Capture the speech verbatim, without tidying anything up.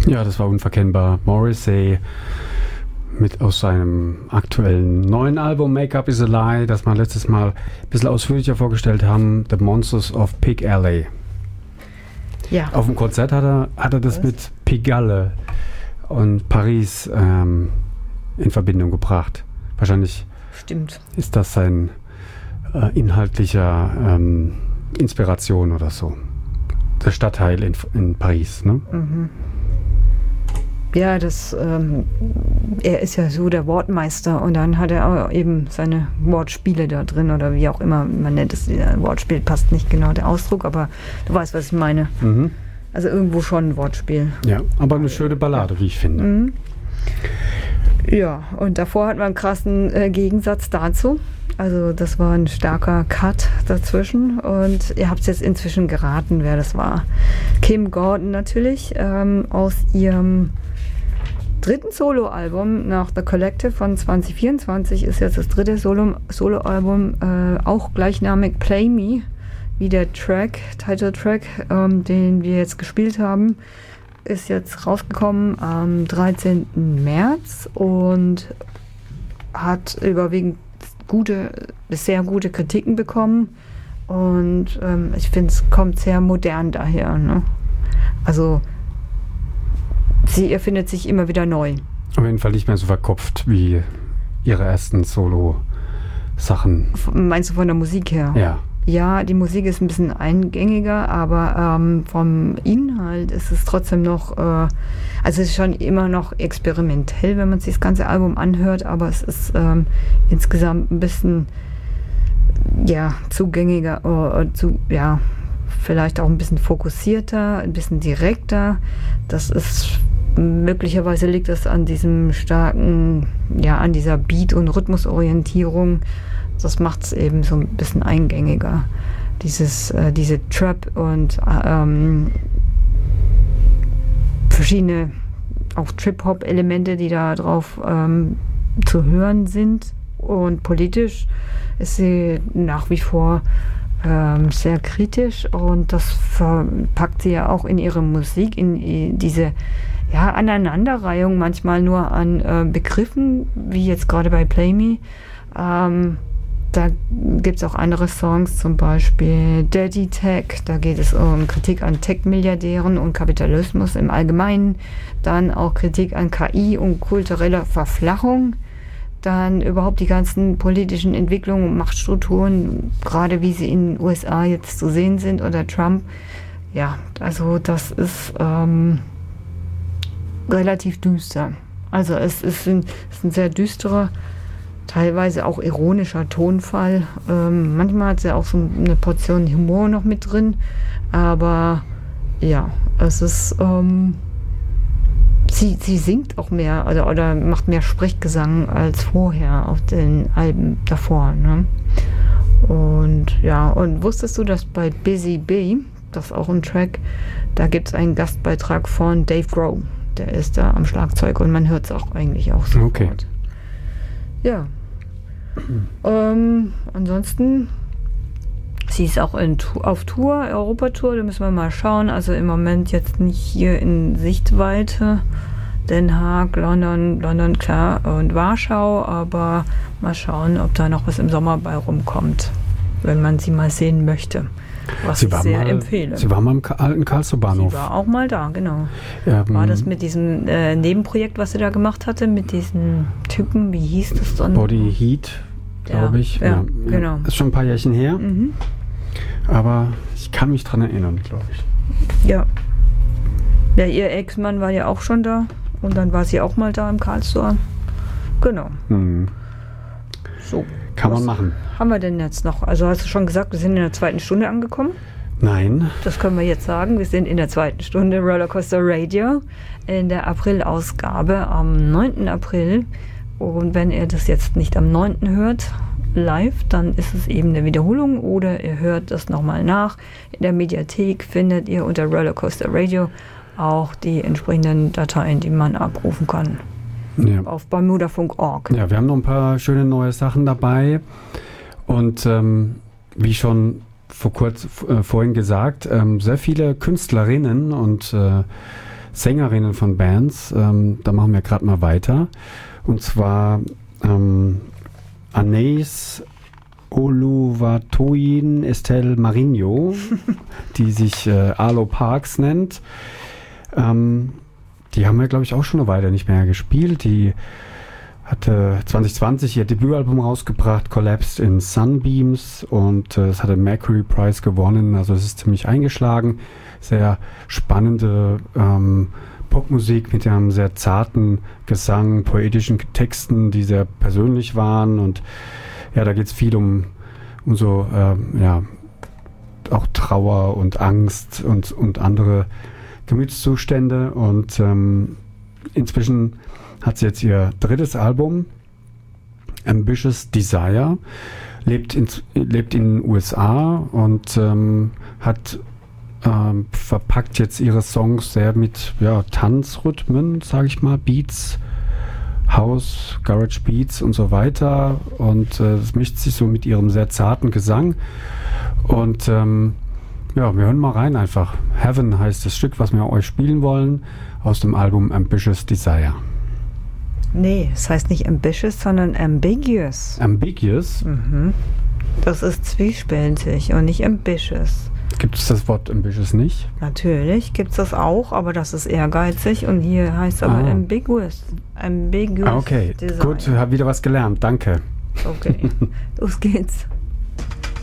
Ja, das war unverkennbar. Morrissey mit aus seinem aktuellen neuen Album Make Up Is a Lie, das wir letztes Mal ein bisschen ausführlicher vorgestellt haben, The Monsters of Pig Alley. Ja. Auf dem Konzert hat er, hat er das Was? mit Pigalle und Paris ähm, in Verbindung gebracht. Wahrscheinlich Stimmt. ist das sein äh, inhaltlicher ähm, Inspiration oder so. Der Stadtteil in, in Paris, ne? Mhm. Ja, das, ähm, er ist ja so der Wortmeister und dann hat er auch eben seine Wortspiele da drin oder wie auch immer man nennt es. Wortspiel passt nicht genau der Ausdruck, aber du weißt, was ich meine. Mhm. Also irgendwo schon ein Wortspiel. Ja, aber eine schöne Ballade, wie ich finde. Mhm. Ja, und davor hatten wir einen krassen äh, Gegensatz dazu. Also das war ein starker Cut dazwischen und ihr habt es jetzt inzwischen geraten, wer das war. Kim Gordon natürlich, ähm, aus ihrem dritten Soloalbum nach The Collective von zwanzig vierundzwanzig ist jetzt das dritte Solo, Soloalbum, äh, auch gleichnamig Play Me, wie der Track, Titeltrack, ähm, den wir jetzt gespielt haben, ist jetzt rausgekommen am dreizehnten März und hat überwiegend gute, sehr gute Kritiken bekommen und ähm, ich finde, es kommt sehr modern daher. Ne? Also sie erfindet sich immer wieder neu. Auf jeden Fall nicht mehr so verkopft wie ihre ersten Solo-Sachen. Meinst du von der Musik her? Ja. Ja, die Musik ist ein bisschen eingängiger, aber ähm, vom Inhalt ist es trotzdem noch, äh, also es ist schon immer noch experimentell, wenn man sich das ganze Album anhört, aber es ist ähm, insgesamt ein bisschen, ja, zugängiger, äh, zu, ja, vielleicht auch ein bisschen fokussierter, ein bisschen direkter. Das ist, möglicherweise liegt das an diesem starken, ja, an dieser Beat- und Rhythmusorientierung. Das macht es eben so ein bisschen eingängiger. Dieses, äh, diese Trap und ähm, verschiedene auch Trip-Hop-Elemente, die da drauf ähm, zu hören sind. Und politisch ist sie nach wie vor ähm, sehr kritisch und das verpackt sie ja auch in ihre Musik, in diese ja, Aneinanderreihung manchmal nur an äh, Begriffen, wie jetzt gerade bei Play Me. Ähm, Da gibt es auch andere Songs, zum Beispiel Dirty Tech, da geht es um Kritik an Tech-Milliardären und Kapitalismus im Allgemeinen, dann auch Kritik an K I und kultureller Verflachung, dann überhaupt die ganzen politischen Entwicklungen und Machtstrukturen, gerade wie sie in den U S A jetzt zu sehen sind oder Trump. Ja, also das ist ähm, relativ düster. Also es ist ein, es ist ein sehr düsterer, teilweise auch ironischer Tonfall. Ähm, manchmal hat sie auch so eine Portion Humor noch mit drin. Aber ja, es ist, ähm, sie, sie singt auch mehr oder, oder macht mehr Sprechgesang als vorher auf den Alben davor. Ne? Und ja, und wusstest du, dass bei Busy Bee, das ist auch ein Track, da gibt es einen Gastbeitrag von Dave Grohl. Der ist da am Schlagzeug und man hört es auch eigentlich auch sofort. Okay. Ja. Ähm, ansonsten, sie ist auch in, auf Tour, Europatour, da müssen wir mal schauen. Also im Moment jetzt nicht hier in Sichtweite. Den Haag, London, London, klar, und Warschau, aber mal schauen, ob da noch was im Sommer bei rumkommt, wenn man sie mal sehen möchte. Was sie ich war sehr mal, empfehle. Sie war mal im Ka- alten Karlsruher Bahnhof. Sie war auch mal da, genau. Ja, war das mit diesem äh, Nebenprojekt, was sie da gemacht hatte, mit diesen Typen, wie hieß das dann? Body Heat, glaube ja, ich. Ja, ja, genau. Ist schon ein paar Jährchen her, mhm. aber ich kann mich dran erinnern, glaube ich. Ja. Ja, ihr Ex-Mann war ja auch schon da und dann war sie auch mal da im Karlsruher. Genau. Mhm. So. Kann was man machen. Haben wir denn jetzt noch? Also hast du schon gesagt, wir sind in der zweiten Stunde angekommen? Nein. Das können wir jetzt sagen. Wir sind in der zweiten Stunde Rollercoaster Radio in der April-Ausgabe am neunten April. Und wenn ihr das jetzt nicht am neunten hört, live, dann ist es eben eine Wiederholung oder ihr hört das nochmal nach. In der Mediathek findet ihr unter Rollercoaster Radio auch die entsprechenden Dateien, die man abrufen kann. Ja. Auf bermudafunk punkt org. Ja, wir haben noch ein paar schöne neue Sachen dabei und ähm, wie schon vor kurz äh, vorhin gesagt, ähm, sehr viele Künstlerinnen und äh, Sängerinnen von Bands. Ähm, da machen wir gerade mal weiter. Und zwar ähm, Anais Oluwatoyin Estelle Marinho, die sich äh, Arlo Parks nennt. Ähm, die haben wir, glaube ich, auch schon eine Weile nicht mehr gespielt. Die hatte zwanzig zwanzig ihr Debütalbum rausgebracht, Collapsed in Sunbeams, und äh, es hat den Mercury Prize gewonnen. Also es ist ziemlich eingeschlagen. Sehr spannende ähm, Popmusik mit einem sehr zarten Gesang, poetischen Texten, die sehr persönlich waren. Und ja, da geht es viel um, um so, ähm, ja, auch Trauer und Angst und, und andere Gemütszustände. Und ähm, inzwischen hat sie jetzt ihr drittes Album, Ambitious Desire, lebt in, lebt in den U S A und ähm, hat ähm, verpackt jetzt ihre Songs sehr mit ja, Tanzrhythmen, sage ich mal, Beats, House, Garage Beats und so weiter, und äh, das mischt sich so mit ihrem sehr zarten Gesang. Und ähm, ja, wir hören mal rein einfach. Heaven heißt das Stück, was wir euch spielen wollen, aus dem Album Ambitious Desire. Nee, es heißt nicht ambitious, sondern ambiguous. Ambiguous? Mhm. Das ist zwiespältig und nicht ambitious. Gibt es das Wort ambitious nicht? Natürlich gibt es das auch, aber das ist ehrgeizig, und hier heißt es aber Ah. ambiguous. Ambiguous. Ah, okay, Design. gut, habe wieder was gelernt, danke. Okay, los geht's.